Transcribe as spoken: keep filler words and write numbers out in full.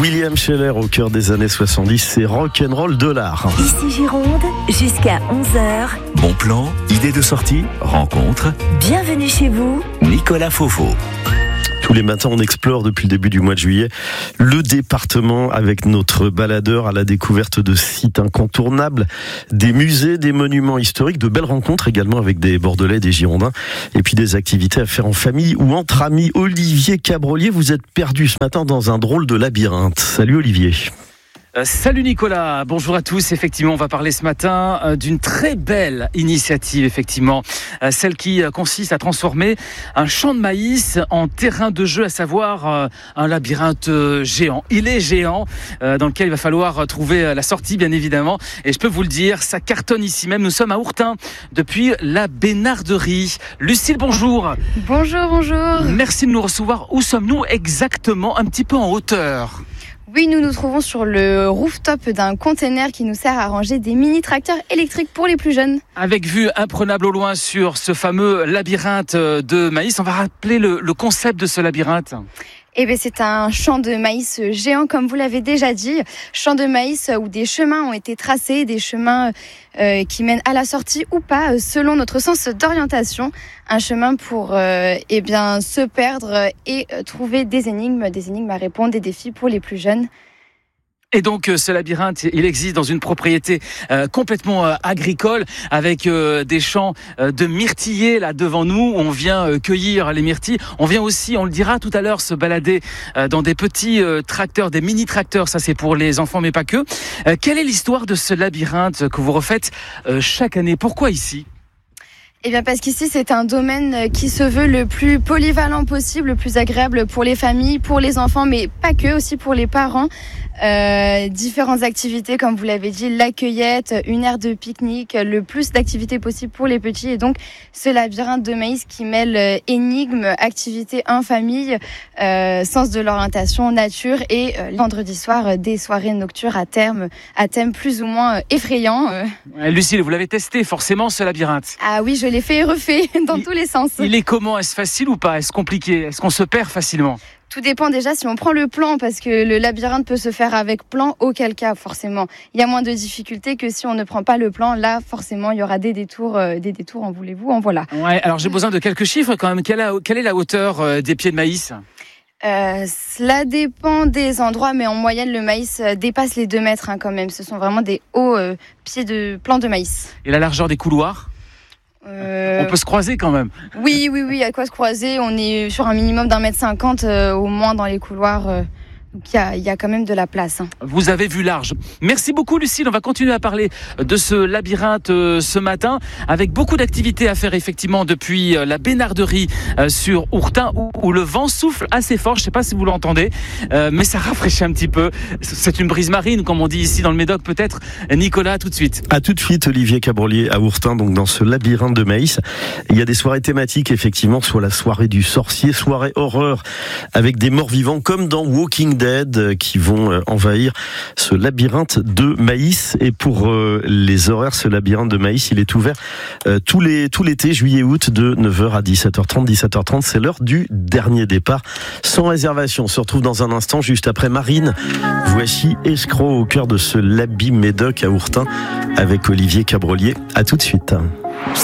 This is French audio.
William Scheller au cœur des années soixante-dix, c'est rock'n'roll de l'art. Ici Gironde, jusqu'à onze heures. Bon plan, idée de sortie, rencontre. Bienvenue chez vous, Nicolas Fofo. Tous les matins, on explore depuis le début du mois de juillet le département avec notre baladeur à la découverte de sites incontournables, des musées, des monuments historiques, de belles rencontres également avec des Bordelais, des Girondins, et puis des activités à faire en famille ou entre amis. Olivier Cabrolier, vous êtes perdu ce matin dans un drôle de labyrinthe. Salut Olivier. Euh, salut Nicolas, bonjour à tous. Effectivement, on va parler ce matin euh, d'une très belle initiative, effectivement, euh, celle qui euh, consiste à transformer un champ de maïs en terrain de jeu, à savoir euh, un labyrinthe euh, géant. Il est géant, euh, dans lequel il va falloir euh, trouver euh, la sortie, bien évidemment. Et je peux vous le dire, ça cartonne ici même. Nous sommes à Hourtin, depuis la Bénarderie. Lucille, bonjour. Bonjour, bonjour. Merci de nous recevoir. Où sommes-nous exactement? Un petit peu en hauteur. Oui, nous nous trouvons sur le rooftop d'un container qui nous sert à ranger des mini-tracteurs électriques pour les plus jeunes. Avec vue imprenable au loin sur ce fameux labyrinthe de maïs, on va rappeler le, le concept de ce labyrinthe. Eh bien, c'est un champ de maïs géant, comme vous l'avez déjà dit. Champ de maïs où des chemins ont été tracés, des chemins euh, qui mènent à la sortie ou pas, selon notre sens d'orientation. Un chemin pour euh, eh bien, se perdre et trouver des énigmes, des énigmes à répondre, des défis pour les plus jeunes. Et donc ce labyrinthe, il existe dans une propriété euh, complètement euh, agricole, avec euh, des champs euh, de myrtillers là devant nous. On vient euh, cueillir les myrtilles. On vient aussi, on le dira tout à l'heure, se balader euh, dans des petits euh, tracteurs, des mini-tracteurs. Ça, c'est pour les enfants, mais pas que. Euh, quelle est l'histoire de ce labyrinthe que vous refaites euh, chaque année? Pourquoi ici? Eh bien parce qu'ici c'est un domaine qui se veut le plus polyvalent possible, le plus agréable pour les familles, pour les enfants, mais pas que, aussi pour les parents. Euh, différentes activités, comme vous l'avez dit, la cueillette, une aire de pique-nique, le plus d'activités possibles pour les petits. Et donc ce labyrinthe de maïs qui mêle euh, énigmes, activités en famille, euh, sens de l'orientation, nature et euh, vendredi soir euh, des soirées nocturnes à terme, à thème plus ou moins euh, effrayant. Euh. Ouais, Lucille, vous l'avez testé forcément ce labyrinthe? Ah oui, je l'ai fait et refait dans il, tous les sens. Il est comment? Est-ce facile ou pas? Est-ce compliqué? Est-ce qu'on se perd facilement? Tout dépend déjà si on prend le plan, parce que le labyrinthe peut se faire avec plan, auquel cas forcément il y a moins de difficultés que si on ne prend pas le plan. Là forcément il y aura des détours, euh, des détours en voulez-vous, en voilà. Ouais, alors j'ai besoin de quelques chiffres quand même. Quelle, a, quelle est la hauteur euh, des pieds de maïs? Euh, cela dépend des endroits, mais en moyenne le maïs dépasse les deux mètres hein, quand même. Ce sont vraiment des hauts euh, pieds de plants de maïs. Et la largeur des couloirs? Euh... On peut se croiser quand même. Oui, oui, oui, à quoi se croiser. On est sur un minimum d'un mètre cinquante euh, au moins dans les couloirs. Euh... Donc il y a, y a quand même de la place. Hein. Vous avez vu large. Merci beaucoup Lucille. On va continuer à parler de ce labyrinthe euh, ce matin, avec beaucoup d'activités à faire effectivement depuis euh, la Bénarderie euh, sur Hourtin, où, où le vent souffle assez fort. Je ne sais pas si vous l'entendez, euh, mais ça rafraîchit un petit peu. C'est une brise marine, comme on dit ici dans le Médoc peut-être. Nicolas, à tout de suite. À tout de suite, Olivier Cabrolier à Hourtin, donc dans ce labyrinthe de maïs. Il y a des soirées thématiques effectivement, soit la soirée du sorcier, soirée horreur avec des morts vivants comme dans Walking Dead, qui vont envahir ce labyrinthe de maïs. Et pour euh, les horaires, ce labyrinthe de maïs, il est ouvert euh, tous les, tout l'été, juillet-août, de neuf heures à dix-sept heures trente. dix-sept heures trente, c'est l'heure du dernier départ. Sans réservation, on se retrouve dans un instant, juste après Marine. Voici Escroc au cœur de ce Labi Médoc à Hourtin, avec Olivier Cabrolier. À tout de suite.